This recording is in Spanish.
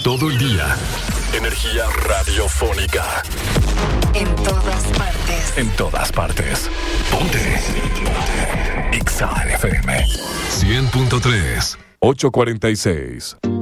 todo el día. Energía radiofónica. En todas partes. En todas partes. Ponte. Exa FM 100.3. 8:46.